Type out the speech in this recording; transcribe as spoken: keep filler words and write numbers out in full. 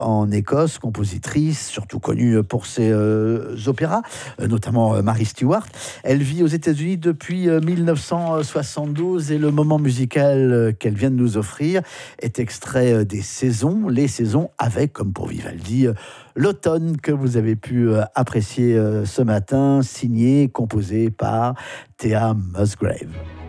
en Écosse, compositrice, surtout connue pour ses euh, opéras, euh, notamment euh, Mary Stuart. Elle vit aux États-Unis depuis euh, mille neuf cent soixante-douze et le moment musical euh, qu'elle vient de nous offrir est extrait euh, des saisons, les saisons avec, comme pour Vivaldi, euh, l'automne que vous avez pu euh, apprécier euh, ce matin, signé, composé par Thea Musgrave.